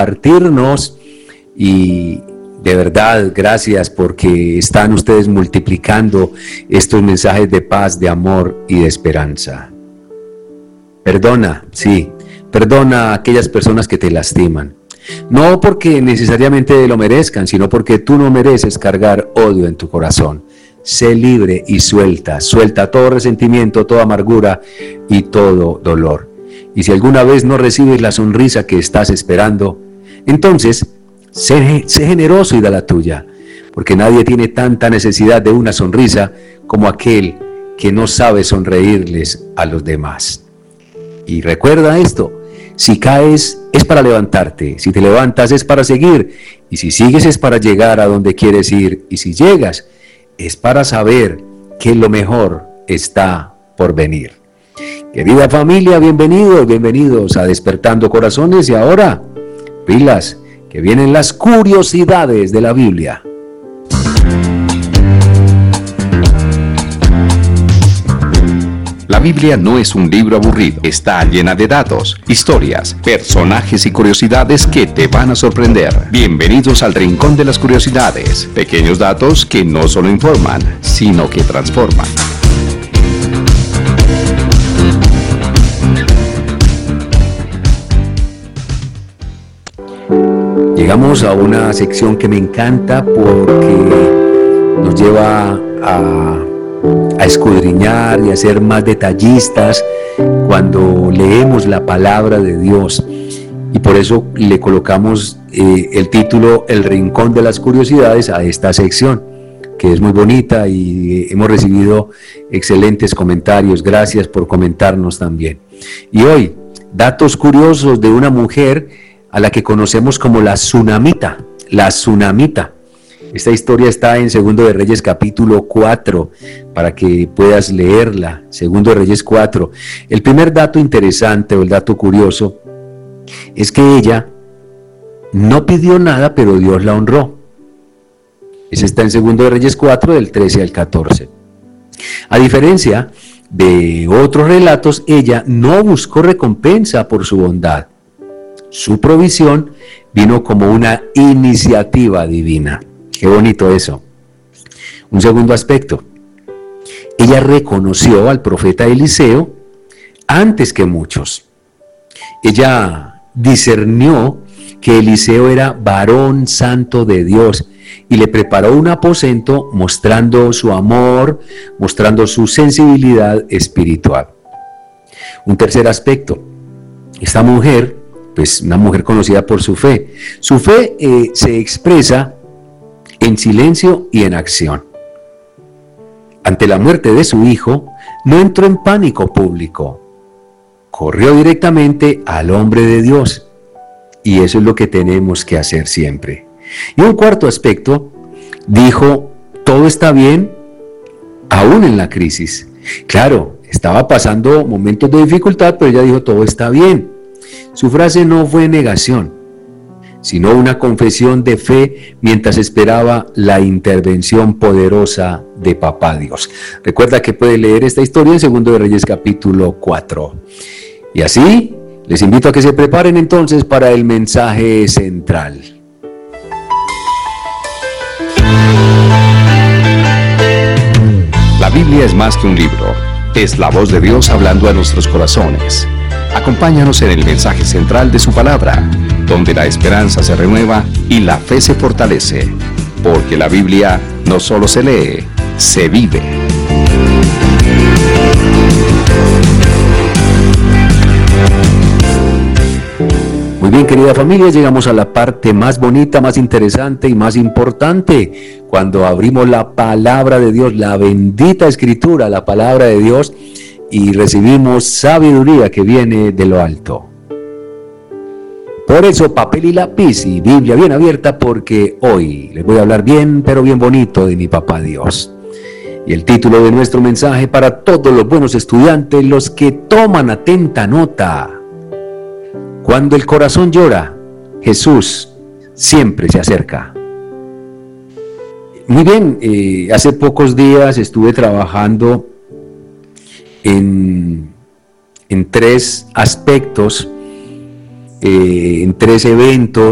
compartirnos y de verdad, gracias porque están ustedes multiplicando estos mensajes de paz, de amor y de esperanza. Perdona, sí, perdona a aquellas personas que te lastiman. No porque necesariamente lo merezcan, sino porque tú no mereces cargar odio en tu corazón. Sé libre y suelta todo resentimiento, toda amargura y todo dolor. Y si alguna vez no recibes la sonrisa que estás esperando, entonces sé generoso y da la tuya, porque nadie tiene tanta necesidad de una sonrisa como aquel que no sabe sonreírles a los demás. Y recuerda esto, si caes es para levantarte, si te levantas es para seguir, y si sigues es para llegar a donde quieres ir, y si llegas es para saber que lo mejor está por venir. Querida familia, bienvenidos a Despertando Corazones, y ahora, pilas, que vienen las curiosidades de la Biblia. La Biblia no es un libro aburrido, está llena de datos, historias, personajes y curiosidades que te van a sorprender. Bienvenidos al Rincón de las Curiosidades, pequeños datos que no solo informan, sino que transforman. Llegamos a una sección que me encanta porque nos lleva a escudriñar y a ser más detallistas cuando leemos la palabra de Dios, y por eso le colocamos el título El Rincón de las Curiosidades a esta sección, que es muy bonita y hemos recibido excelentes comentarios. Gracias por comentarnos también. Y hoy, datos curiosos de una mujer a la que conocemos como la Tsunamita. Esta historia está en Segundo de Reyes capítulo 4, para que puedas leerla, Segundo de Reyes 4. El primer dato interesante o el dato curioso es que ella no pidió nada, pero Dios la honró. Ese está en Segundo de Reyes 4, del 13 al 14. A diferencia de otros relatos, ella no buscó recompensa por su bondad. Su provisión vino como una iniciativa divina. Qué bonito eso. Un segundo aspecto. Ella reconoció al profeta Eliseo antes que muchos. Ella discernió que Eliseo era varón santo de Dios y le preparó un aposento mostrando su amor, mostrando su sensibilidad espiritual. Un tercer aspecto. Esta mujer, pues una mujer conocida por su fe. Su fe se expresa en silencio y en acción. Ante la muerte de su hijo, no entró en pánico público. Corrió directamente al hombre de Dios. Y eso es lo que tenemos que hacer siempre. Y un cuarto aspecto, dijo, todo está bien, aún en la crisis. Claro, estaba pasando momentos de dificultad, pero ella dijo, todo está bien. Su frase no fue negación, sino una confesión de fe mientras esperaba la intervención poderosa de Papá Dios. Recuerda que puede leer esta historia en Segundo de Reyes capítulo 4. Y así, les invito a que se preparen entonces para el mensaje central. La Biblia es más que un libro, es la voz de Dios hablando a nuestros corazones. Acompáñanos en el mensaje central de su palabra, donde la esperanza se renueva y la fe se fortalece, porque la Biblia no solo se lee, se vive. Muy bien, querida familia, llegamos a la parte más bonita, más interesante y más importante, cuando abrimos la palabra de Dios, la bendita Escritura, la palabra de Dios, y recibimos sabiduría que viene de lo alto. Por eso, papel y lápiz y Biblia bien abierta, porque hoy les voy a hablar bien, pero bien bonito de mi Papá Dios. Y el título de nuestro mensaje para todos los buenos estudiantes, los que toman atenta nota. Cuando el corazón llora, Jesús siempre se acerca. Muy bien, hace pocos días estuve trabajando en tres aspectos, en tres eventos